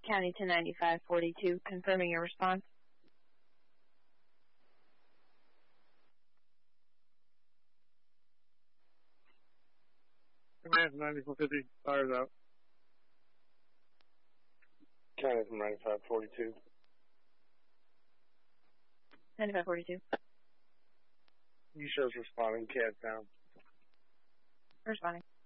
County to 9542, confirming your response. Command from 9450, fires out. County from 9542. 9542. You shows responding, CAD down. Responding.